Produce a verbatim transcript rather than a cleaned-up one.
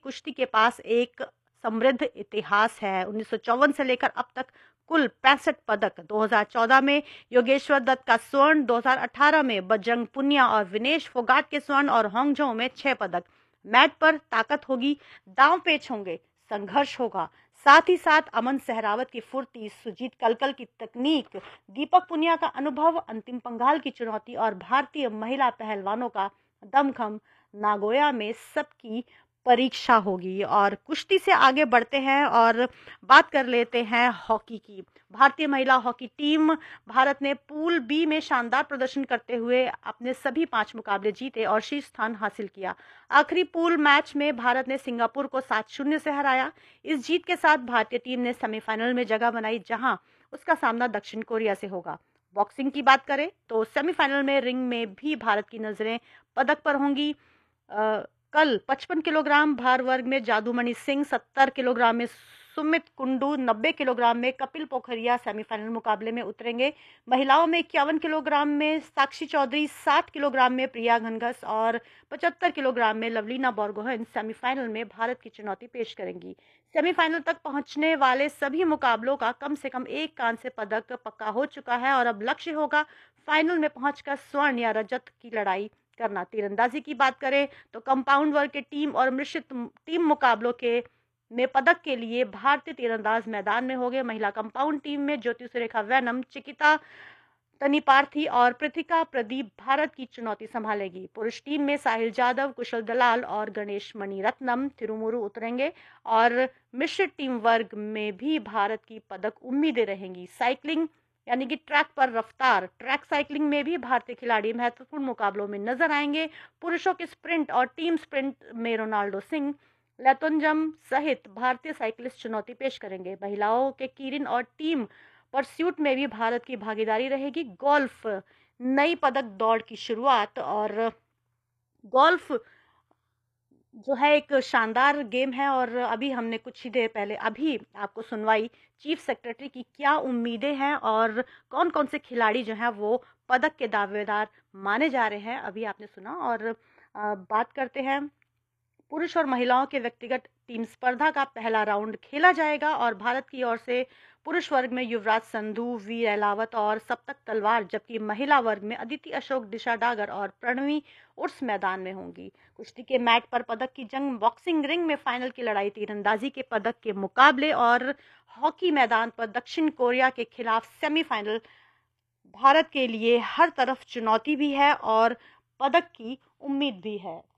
कुश्ती के पास एक समृद्ध इतिहास है। उन्नीस सौ चौवन से लेकर अब तक कुल पैंसठ पदक। दो हज़ार चौदह में योगेश्वर दत्त का स्वर्ण, दो हज़ार अठारह में बजरंग पुनिया और विनेश फोगाट के स्वर्ण और हांगझो में छह पदक। मैट पर ताकत होगी, दांव पेच होंगे, संघर्ष होगा। साथ ही साथ अमन सहरावत की फुर्ती, सुजीत कलकल की तकनीक, दीपक पुनिया का अनुभव, अंतिम पंघाल की चुनौती और भारतीय महिला पहलवानों का दमखम नागोया में सबकी परीक्षा होगी। और कुश्ती से आगे बढ़ते हैं और बात कर लेते हैं हॉकी की। भारतीय महिला हॉकी टीम भारत ने पूल बी में शानदार प्रदर्शन करते हुए अपने सभी पांच मुकाबले जीते और शीर्ष स्थान हासिल किया। आखिरी पूल मैच में भारत ने सिंगापुर को सात शून्य से हराया। इस जीत के साथ भारतीय टीम ने सेमीफाइनल में जगह बनाई, जहां उसका सामना दक्षिण कोरिया से होगा। बॉक्सिंग की बात करें तो सेमीफाइनल में रिंग में भी भारत की नजरें पदक पर होंगी। आ, कल पचपन किलोग्राम भार वर्ग में जादूमणि सिंह, सत्तर किलोग्राम में सुमित कुंडू, नब्बे किलोग्राम में कपिल पोखरिया सेमीफाइनल मुकाबले में उतरेंगे। महिलाओं में इक्यावन किलोग्राम में साक्षी चौधरी, साठ किलोग्राम में प्रिया घनघस और पचहत्तर किलोग्राम में लवलीना बोरगोहेन सेमीफाइनल में भारत की चुनौती पेश करेंगी। सेमीफाइनल तक पहुंचने वाले सभी मुकाबलों का कम से कम एक कांस्य पदक पक्का हो चुका है और अब लक्ष्य होगा फाइनल में पहुंचकर स्वर्ण या रजत की लड़ाई करना। तीरंदाजी की बात करें तो कंपाउंड वर्ग के टीम और मिश्रित टीम मुकाबलों के में पदक के लिए भारतीय तीरंदाज मैदान में होंगे। महिला कंपाउंड टीम में ज्योति सुरेखा वैनम, चिकिता तनिपार्थी और पृथिका प्रदीप भारत की चुनौती संभालेगी। पुरुष टीम में साहिल जादव, कुशल दलाल और गणेश मणिरत्नम तिरुमुरु उतरेंगे और मिश्रित टीम वर्ग में भी भारत की पदक उम्मीदें रहेंगी। साइकिलिंग यानी कि ट्रैक पर रफ्तार, ट्रैक साइकिलिंग में भी भारतीय खिलाड़ी महत्वपूर्ण मुकाबलों में नजर आएंगे। पुरुषों के स्प्रिंट और टीम स्प्रिंट में रोनाल्डो सिंह, लतुंजम सहित भारतीय साइकिलिस्ट चुनौती पेश करेंगे। महिलाओं के कीरिन और टीम परस्यूट में भी भारत की भागीदारी रहेगी। गोल्फ नई पदक दौड़ की शुरुआत, और गोल्फ जो है एक शानदार गेम है और अभी हमने कुछ ही देर पहले अभी आपको सुनवाई चीफ सेक्रेटरी की क्या उम्मीदें हैं और कौन कौन से खिलाड़ी जो हैं वो पदक के दावेदार माने जा रहे हैं, अभी आपने सुना। और बात करते हैं पुरुष और महिलाओं के व्यक्तिगत टीम स्पर्धा का पहला राउंड खेला जाएगा और भारत की ओर से पुरुष वर्ग में युवराज संधू, वीर अहलावत और सप्तक तलवार, जबकि महिला वर्ग में अदिति अशोक, दिशा डागर और प्रणवी उर्स मैदान में होंगी। कुश्ती के मैट पर पदक की जंग, बॉक्सिंग रिंग में फाइनल की लड़ाई, तीरंदाजी के पदक के मुकाबले और हॉकी मैदान पर दक्षिण कोरिया के खिलाफ सेमीफाइनल भारत के लिए हर तरफ चुनौती भी है और पदक की उम्मीद भी है।